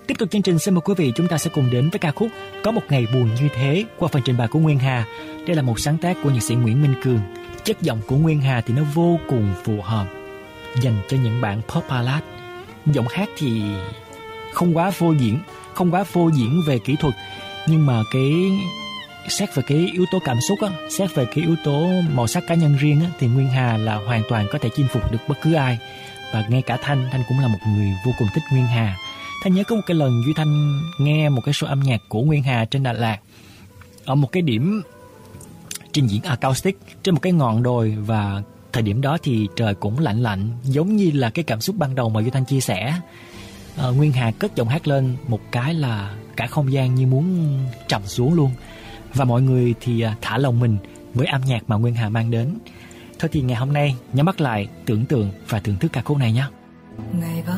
Tiếp tục chương trình, xin mời quý vị chúng ta sẽ cùng đến với ca khúc Có Một Ngày Buồn Như Thế qua phần trình bày của Nguyên Hà. Đây là một sáng tác của nhạc sĩ Nguyễn Minh Cường. Chất giọng của Nguyên Hà thì nó vô cùng phù hợp dành cho những bản pop ballad. Giọng hát thì không quá phô diễn về kỹ thuật, nhưng mà xét về cái yếu tố cảm xúc á, xét về cái yếu tố màu sắc cá nhân riêng á, thì Nguyên Hà là hoàn toàn có thể chinh phục được bất cứ ai. Và ngay cả Thanh cũng là một người vô cùng thích Nguyên Hà. Thanh nhớ có một cái lần Duy Thanh nghe một cái show âm nhạc của Nguyên Hà trên Đà Lạt, ở một cái điểm trình diễn acoustic trên một cái ngọn đồi, và thời điểm đó thì trời cũng lạnh lạnh, giống như là cái cảm xúc ban đầu mà Duy Thanh chia sẻ. Nguyên Hà cất giọng hát lên một cái là cả không gian như muốn trầm xuống luôn, và mọi người thì thả lòng mình với âm nhạc mà Nguyên Hà mang đến. Thôi thì ngày hôm nay nhắm mắt lại, tưởng tượng và thưởng thức ca khúc này nhé. Ngày vào